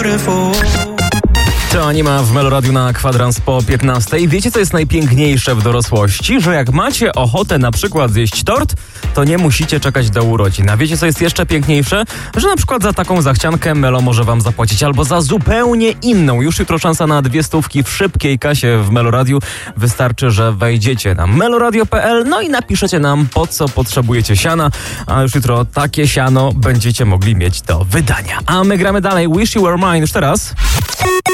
To Anima w Meloradiu na kwadrans po 15. Wiecie, co jest najpiękniejsze w dorosłości? Że jak macie ochotę na przykład zjeść tort, to nie musicie czekać do urodzin. A wiecie, co jest jeszcze piękniejsze? Że na przykład za taką zachciankę Melo może wam zapłacić, albo za zupełnie inną. Już jutro szansa na 2 stówki w szybkiej kasie w Meloradiu. Wystarczy, że wejdziecie na meloradio.pl, no i napiszecie nam, po co potrzebujecie siana. A już jutro takie siano będziecie mogli mieć do wydania. A my gramy dalej. Wish You Were Mine już teraz.